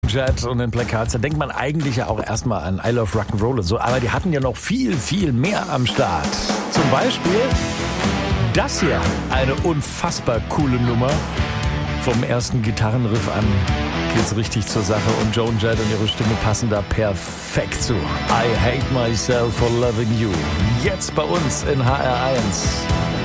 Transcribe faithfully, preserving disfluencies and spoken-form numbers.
Jett und den Black Hearts, da denkt man eigentlich ja auch erstmal an I Love Rock'n'Roll und so, aber die hatten ja noch viel, viel mehr am Start. Zum Beispiel das hier, eine unfassbar coole Nummer. Vom ersten Gitarrenriff an geht's richtig zur Sache und Joan Jett und ihre Stimme passen da perfekt zu. I hate myself for loving you. Jetzt bei uns in H R eins.